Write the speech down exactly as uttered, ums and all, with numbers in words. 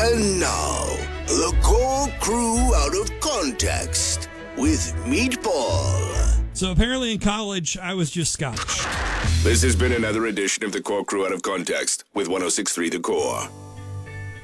And now, the core crew out of context with Meatball. So apparently in college, I was just Scottish. This has been another edition of the core crew out of context with one oh six point three The Core.